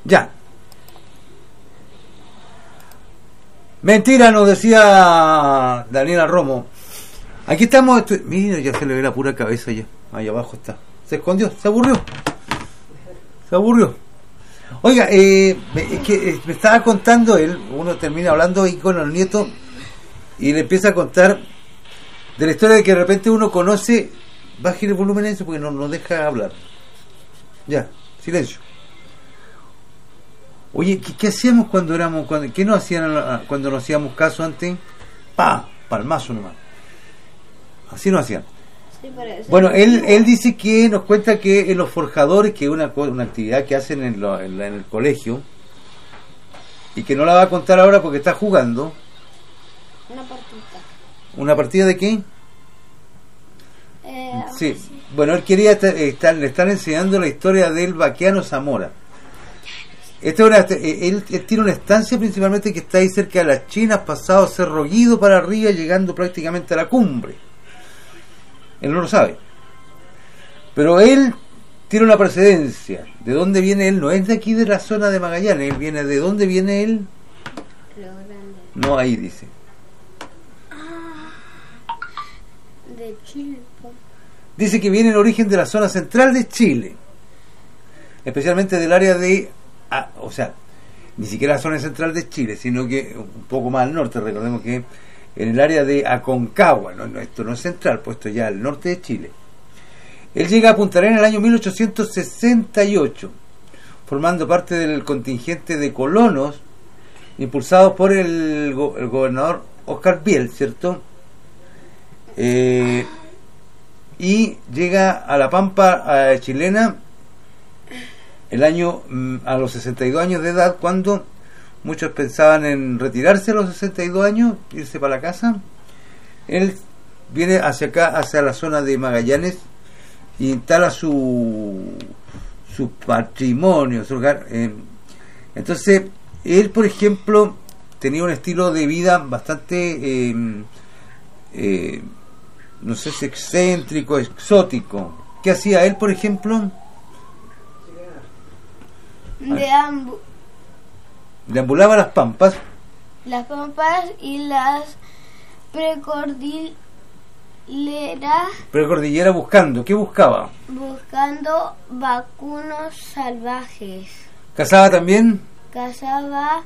Ya. Mentira, nos decía Daniela Romo. Aquí estamos. Mira, ya se le ve la pura cabeza ya. Ahí abajo está. Se escondió, se aburrió. Se aburrió. Oiga, es que me estaba contando él. Uno termina hablando ahí con el nieto y le empieza a contar de la historia de que de repente uno conoce. Baje el volumen a eso porque no nos deja hablar. Ya, silencio. Oye, ¿qué hacíamos cuando éramos, qué nos hacían cuando nos hacíamos caso antes? Palmazo nomás. Así nos hacían. Sí, bueno, él dice que nos cuenta que en los forjadores, que es una actividad que hacen en el colegio, y que no la va a contar ahora porque está jugando. Una partida. ¿Una partida de qué? Sí. Bueno, él quería le están enseñando la historia del Baqueano Zamora. Él tiene una estancia principalmente que está ahí cerca de las Chinas, pasado Cerro Guido para arriba, llegando prácticamente a la cumbre. Él no lo sabe. Pero él tiene una precedencia. ¿De dónde viene él? No es de aquí de la zona de Magallanes. Él viene ¿de dónde viene él? Lo Grande. No, ahí dice. De Chile. Dice que viene en origen de la zona central de Chile. Especialmente del área de... o sea, ni siquiera la zona central de Chile, sino que un poco más al norte. Recordemos que en el área de Aconcagua, esto no es central, puesto ya al norte de Chile. Él llega a Punta Arenas en el año 1868, formando parte del contingente de colonos impulsados por el gobernador Oscar Biel, ¿cierto? Y llega a la Pampa chilena a los 62 años de edad, cuando muchos pensaban en retirarse a los 62 años, irse para la casa. Él viene hacia acá, hacia la zona de Magallanes, y instala su patrimonio, su hogar. Entonces, él, por ejemplo, tenía un estilo de vida bastante, no sé si excéntrico, exótico. ¿Qué hacía él, por ejemplo? Deambulaba las pampas y las precordillera buscando. ¿Qué buscaba? Buscando vacunos salvajes. ¿Cazaba también? Cazaba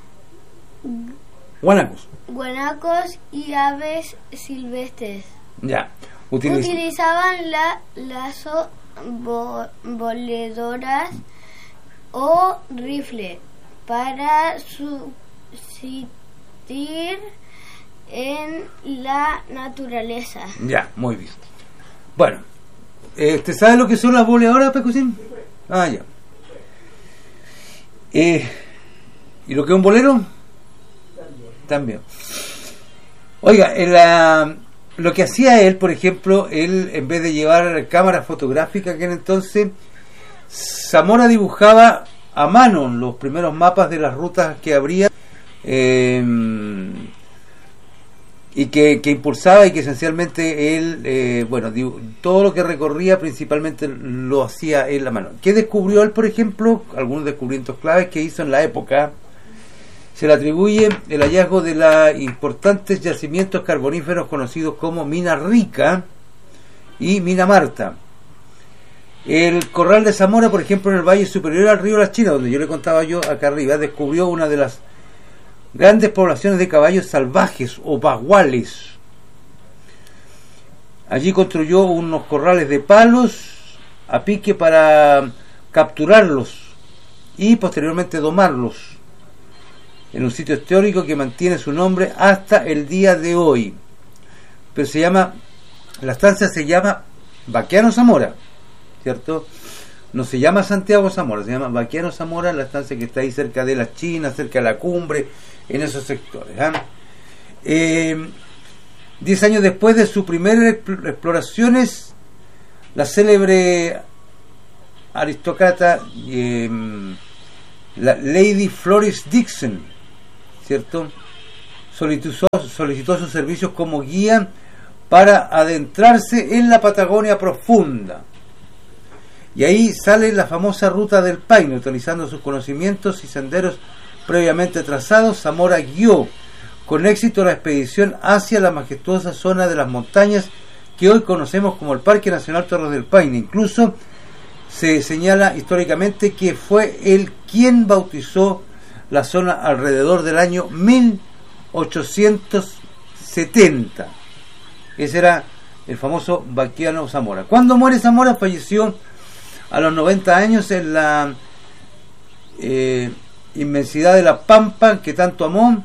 guanacos y aves silvestres. Ya. Utilizaban lazo, boleadoras o rifle para subsistir en la naturaleza. Ya, muy bien. Bueno, ¿te sabe lo que son las boleadoras, Pecucín? Ah, ya. ¿Y lo que es un bolero? También. Oiga, lo que hacía él, por ejemplo, él en vez de llevar cámara fotográfica que en entonces, Zamora dibujaba a mano los primeros mapas de las rutas que habría y que impulsaba, y que esencialmente él, todo lo que recorría principalmente lo hacía él a mano. ¿Qué descubrió él, por ejemplo? Algunos descubrimientos claves que hizo en la época. Se le atribuye el hallazgo de los importantes yacimientos carboníferos conocidos como Mina Rica y Mina Marta. El Corral de Zamora, por ejemplo, en el valle superior al río Las Chinas, donde yo le contaba acá arriba, descubrió una de las grandes poblaciones de caballos salvajes o baguales. Allí construyó unos corrales de palos a pique para capturarlos y posteriormente domarlos, en un sitio histórico que mantiene su nombre hasta el día de hoy. Pero la estancia se llama Baqueano Zamora, ¿cierto? No se llama Santiago Zamora, se llama Baqueano Zamora, la estancia que está ahí cerca de las Chinas, cerca de la cumbre, en esos sectores. 10 años después de sus primeras exploraciones, la célebre aristócrata la Lady Florence Dixon, ¿cierto?, solicitó sus servicios como guía para adentrarse en la Patagonia profunda. Y ahí sale la famosa ruta del Paine. Utilizando sus conocimientos y senderos previamente trazados, Zamora guió con éxito la expedición hacia la majestuosa zona de las montañas que hoy conocemos como el Parque Nacional Torres del Paine. Incluso se señala históricamente que fue él quien bautizó la zona alrededor del año 1870. Ese era el famoso Baquiano Zamora. Cuando muere Zamora, falleció a los 90 años en la inmensidad de la Pampa que tanto amó.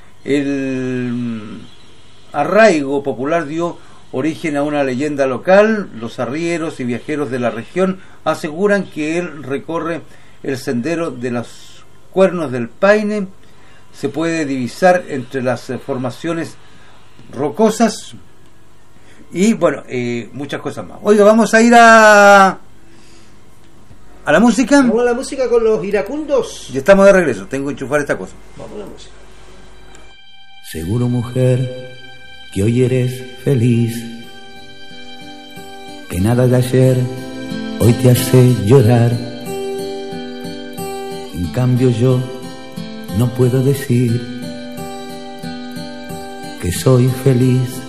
El arraigo popular dio origen a una leyenda local. Los arrieros y viajeros de la región aseguran que él recorre el sendero de los Cuernos del Paine. Se puede divisar entre las formaciones rocosas y bueno, muchas cosas más. Oiga, vamos a ir a la música. Vamos a la música con los iracundos. Ya estamos de regreso, tengo que enchufar esta cosa. Vamos a la música. Seguro, mujer, que hoy eres feliz, que nada de ayer hoy te hace llorar. En cambio yo no puedo decir que soy feliz